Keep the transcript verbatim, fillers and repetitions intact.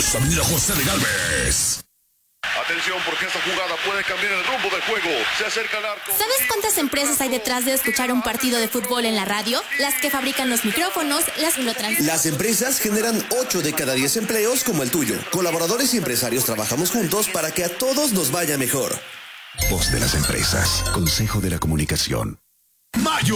dos, Avenida José de Galvez. Atención, porque esta jugada puede cambiar el rumbo del juego. Se acerca al arco. ¿Sabes cuántas empresas hay detrás de escuchar un partido de fútbol en la radio? Las que fabrican los micrófonos, las que lo transmiten. Las empresas generan ocho de cada diez empleos como el tuyo. Colaboradores y empresarios trabajamos juntos para que a todos nos vaya mejor. Voz de las empresas. Consejo de la Comunicación. Mayo.